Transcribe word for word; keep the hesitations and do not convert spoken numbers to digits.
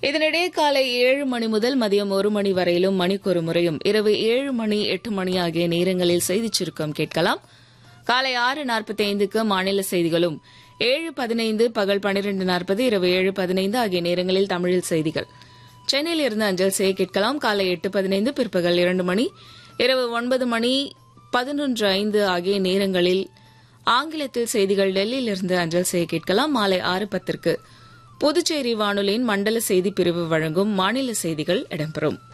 இதனிடையே காலை ஏழு மணி முதல் மதியம் ஒரு மணி வரையிலும் மணிக்கொரு முறையும் இரவு ஏழு மணி எட்டு மணி ஆகிய நேரங்களில் செய்திச் சுருக்கம் கேட்கலாம். காலை ஆறு நாற்பத்தி ஐந்துக்கு மாநில செய்திகளும், ஏழு பதினைந்து பகல் பனிரெண்டு நாற்பது இரவு ஏழு பதினைந்து ஆகிய நேரங்களில் தமிழில் செய்திகள் சென்னையில் இருந்து அஞ்சல் செய்ய கேட்கலாம். காலை எட்டு பதினைந்து பிற்பகல் இரண்டு மணி இரவு ஒன்பது மணி பதினொன்று ஐந்து ஆகிய நேரங்களில் ஆங்கிலத்தில் செய்திகள் டெல்லியிலிருந்து அஞ்சல் செய்ய கேட்கலாம். மாலை ஆறு பத்திற்கு புதுச்சேரி வானொலியின் மண்டல செய்திப் பிரிவு வழங்கும் மாநில செய்திகள் இடம்பெறும்.